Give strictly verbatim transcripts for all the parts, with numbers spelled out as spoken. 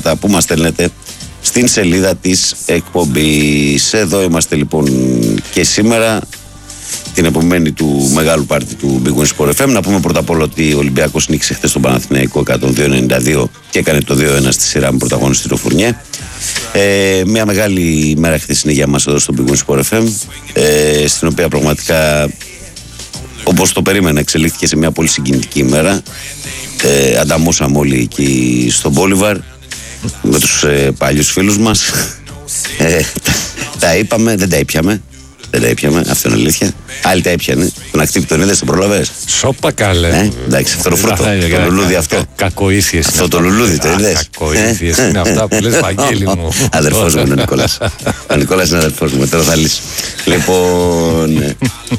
μηνύματα που μας στέλνετε στην σελίδα της εκπομπής. Εδώ είμαστε λοιπόν και σήμερα, την επομένη του μεγάλου πάρτι του Big Win Sport εφ εμ. Να πούμε πρώτα απ' όλα ότι ο Ολυμπιακός νίκησε χθες τον Παναθηναϊκό εκατόν δύο ενενήντα δύο και έκανε το δύο ένα στη σειρά με πρωταγωνιστή Φουρνιέ. Ε, μια μεγάλη ημέρα χθες είναι για μας εδώ στο Big Win Sport εφ εμ, ε, στην οποία πραγματικά, όπως το περίμενα, εξελίχθηκε σε μια πολύ συγκινητική ημέρα. Ε, ανταμώσαμε όλοι εκεί στον Μπόλιβαρ με τους ε, παλιούς φίλους μας. Ε, τα, τα είπαμε, δεν τα ήπιαμε. Δεν τα ήπιαμε, αυτό είναι αλήθεια. Άλλοι τα έπιανε. Τον ακτύπη τον είδες, τον προλαβες. Σόπα καλέ. Ε, εντάξει, αυτό το φρούτο. Το λουλούδι αυτό. Κακοήθειες. Αυτό το λουλούδι το είδες. Κακοήθειες είναι αυτά που λες, Βαγγέλη μου. Αδερφός μου είναι ο Νικόλας. Ο Νικόλας είναι αδερφός μου, τώρα θα λύσει. Λοιπόν.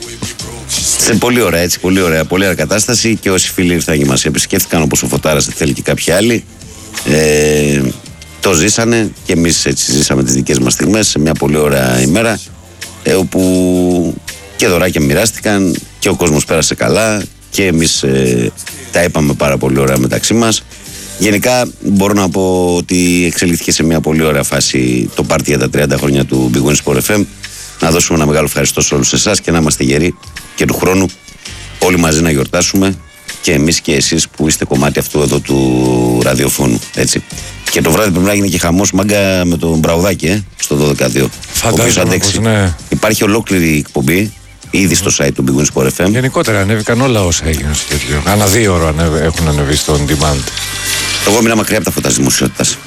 Σε πολύ ωραία, έτσι, πολύ ωραία, πολύ ωραία κατάσταση και όσοι φίλοι ήρθαν και μας επισκέφθηκαν, όπως ο Φωτάρας θέλει και κάποιοι άλλοι, ε, το ζήσανε και εμείς έτσι ζήσαμε τις δικές μας στιγμές σε μια πολύ ωραία ημέρα, ε, όπου και δωράκια μοιράστηκαν και ο κόσμος πέρασε καλά και εμείς ε, τα είπαμε πάρα πολύ ωραία μεταξύ μας. Γενικά μπορώ να πω ότι εξελίχθηκε σε μια πολύ ωραία φάση το πάρτι για τα τριάντα χρόνια του Big Win Sport εφ εμ. Να δώσουμε ένα μεγάλο ευχαριστώ σε όλους εσάς και να είμαστε γεροί και του χρόνου όλοι μαζί να γιορτάσουμε, και εμείς και εσείς που είστε κομμάτι αυτού εδώ του ραδιοφώνου, έτσι. Και το βράδυ πρέπει να γίνει και χαμός, μάγκα, με τον Μπραουδάκη, ε, στο δώδεκα δύο. Φαντάζομαι πως ναι. Υπάρχει ολόκληρη εκπομπή ήδη στο site του Big Win Sport εφ εμ. Γενικότερα ανέβηκαν όλα όσα έγιναν στο τέτοιο. Ανά δύο ώρα ανέβη, έχουν ανεβεί στο on demand. Εγώ μείνα μακριά από τα φώτα της δημοσιότητας.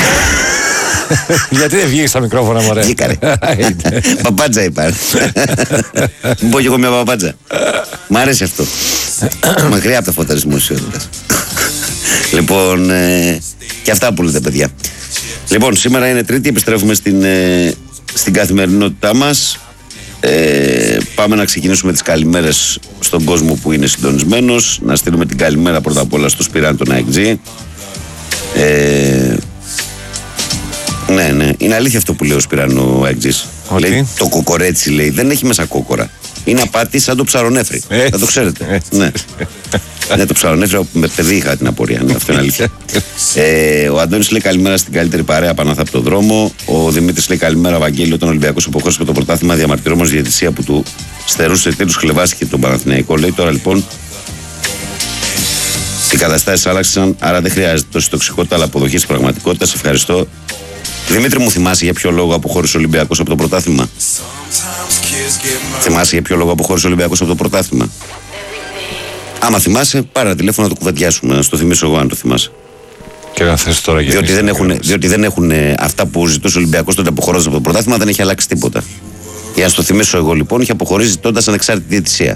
Γιατί δεν βγήκε στα μικρόφωνα, μωρέ. Βγήκανε. Παπάντζα είπα. Μην πω κι εγώ μια παπάντζα. Μ' αρέσει αυτό. Μακριά από τα φώτα της δημοσιότητας. Λοιπόν, ε, και αυτά που λέτε, παιδιά. Λοιπόν, σήμερα είναι Τρίτη, επιστρέφουμε στην, ε, στην καθημερινότητά μας. Ε, πάμε να ξεκινήσουμε τις καλημέρες στον κόσμο που είναι συντονισμένος. Να στείλουμε την καλημέρα πρώτα απ' όλα στο Σπυράν τον ΑΕΚΤΖΙ. Ε, ναι, ναι, είναι αλήθεια αυτό που λέει ο Σπυράν ο ΑΕΚΤΖΙς. Λέει, το κοκορέτσι, λέει, δεν έχει μέσα κόκορα. Είναι απάτη σαν το ψαρονέφρι. Ε, θα το ξέρετε. Ε. Ναι. Ναι, το ψαρονέφρι, με παιδί είχα την απορία. Ναι, αυτό είναι αλήθεια. ε, ο Αντώνης λέει καλημέρα στην καλύτερη παρέα Πανάθα από τον δρόμο. Ο Δημήτρης λέει καλημέρα, Βαγγέλη. Όταν ο Ολυμπιακός αποχώρησε με το πρωτάθλημα, διαμαρτυρόμενος διαιτησία που του στερούσε τίτλους, χλεβάστηκε τον Παναθηναϊκό. Λέει τώρα λοιπόν οι καταστάσεις άλλαξαν, άρα δεν χρειάζεται τόση τοξικότητα, αλλά αποδοχή της πραγματικότητας. Ευχαριστώ. Δημήτρη, μου θυμάσαι για ποιο λόγο αποχώρησε ο Ολυμπιακός από το πρωτάθλημα? Θυμάσαι για ποιο λόγο αποχώρησε ο Ολυμπιακός από το πρωτάθλημα? Άμα θυμάσαι, πάρε τηλέφωνο να το κουβεντιάσουμε, να στο θυμίσω εγώ αν το θυμάσαι. Και να θες τώρα διότι, δεν έχουν, διότι δεν έχουν αυτά που ζητούσε ο Ολυμπιακός τότε αποχωρώντα από το πρωτάθλημα, δεν έχει αλλάξει τίποτα. Για να στο θυμίσω εγώ λοιπόν, είχε αποχωρήσει τότε σαν ανεξάρτητη διαιτησία.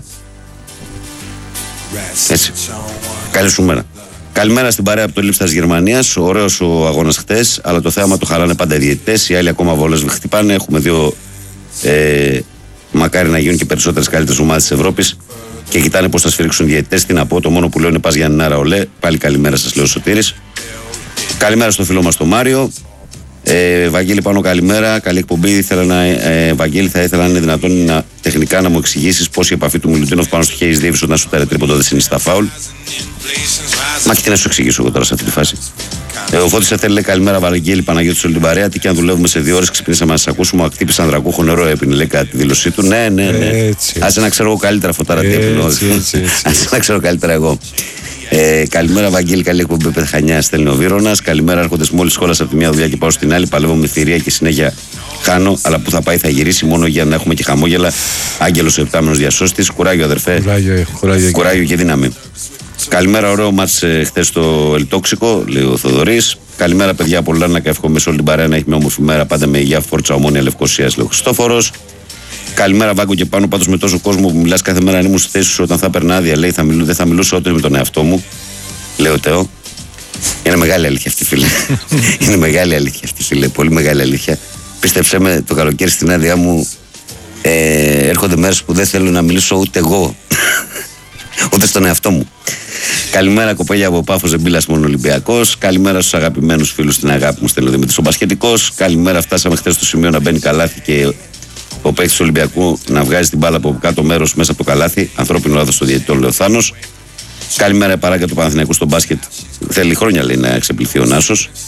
Έτσι. Καλή σου μέρα. Καλημέρα στην παρέα από το Λίψας Γερμανίας. Ωραίος ο αγώνας χτες, αλλά το θέαμα το χαλάνε πάντα οι διαιτητές. Οι άλλοι ακόμα βόλες χτυπάνε. Έχουμε δύο. Ε, μακάρι να γίνουν και περισσότερες καλύτερες ομάδες της Ευρώπης και κοιτάνε πώς θα σφυρίξουν οι διαιτητές. Τι να πω, το μόνο που λέω είναι πας για Νάρα Ολέ. Πάλι καλημέρα σας, λέω ο Σωτήρης. Καλημέρα στο φίλο μας τον Μάριο. Ε, Βαγγέλη, πάνω καλημέρα. Καλή εκπομπή. Ήθελα να, ε, Βαγγέλη, θα ήθελα να είναι δυνατόν να, τεχνικά να μου εξηγήσεις πώς η επαφή του Μιλουτίνοφ πάνω στο χέρι της Ντέιβις όταν σου τάρε τρίποντο δεν συνιστά φάουλ. Μα και τι να σου εξηγήσω εγώ τώρα σε αυτή τη φάση. Ε, ο Φώτης θέλει, λέει καλημέρα, Βαγγέλη, Παναγιώτη όλη την παρέα. Τι και αν δουλεύουμε σε δύο ώρες, ξυπνήσαμε να σας ακούσουμε. Ο ακτύπης Ανδρακούχο νερό έπινε, λέει κατά τη δήλωσή του. Ναι, ναι, ναι. Άσε να ξέρω εγώ καλύτερα, Φωτάρα, τι έπινε. Άσε να ξέρω καλύτερα εγώ. Ε, καλημέρα, Βαγγέλη, καλή εκπομπή Πεθχανιά, στέλνει ο Βύρονας. Καλημέρα, έρχονται μόλις σχόλας από τη μια δουλειά και πάω στην άλλη. Παλεύω με θηρία και συνέχεια χάνω. Αλλά που θα πάει θα γυρίσει μόνο για να έχουμε και χαμόγελα. Άγγελος ο επτάμενος διασώστης. Κουράγιο, αδερφέ. Κουράγιο, κουράγιο, κουράγιο και δύναμη. Καλημέρα, ωραίο μάτς ε, χθες στο Ελτόξικο, λέει ο Θοδωρής. Καλημέρα, παιδιά από Λάρνακα. Εύχομαι σε όλη την παρέα να έχει μια όμορφη μέρα. Πάντα με υγεία, Φόρτσα, Ομόνια, Λευκοσίας, λέει ο Χριστόφορος. Καλημέρα, Βάγκο και πάνω. Πάντως με τόσο κόσμο που μιλάς κάθε μέρα, αν ήμουν στη θέση σου όταν θα περνά άδεια, λέει θα μιλού, δεν θα μιλούσα ούτε με τον εαυτό μου. Λέει ο Τεό. Είναι μεγάλη αλήθεια αυτή, φίλε. Είναι μεγάλη αλήθεια αυτή, φίλε. Πολύ μεγάλη αλήθεια. Πίστεψέ με, το καλοκαίρι στην άδειά μου ε, έρχονται μέρες που δεν θέλω να μιλήσω ούτε εγώ. Ούτε στον εαυτό μου. Καλημέρα, κοπέλια από Πάφο, Ζεμπίλας μόνο Ολυμπιακός. Καλημέρα στους αγαπημένους φίλους στην αγάπη μου, στέλνω Δημήτρης ο Μπασχετικός. Καλημέρα, φτάσαμε χθες στο σημείο να μπαίνει καλάθι και ο παίκτης του Ολυμπιακού να βγάζει την μπάλα από κάτω μέρος μέσα από το καλάθι. Ανθρώπινο λάθος στο διαιτητό, λέει ο Θάνος. Καλημέρα, παράγκα του Παναθηναϊκού στο μπάσκετ. Θέλει χρόνια, λέει, να ξεπληθεί ο Νάσος.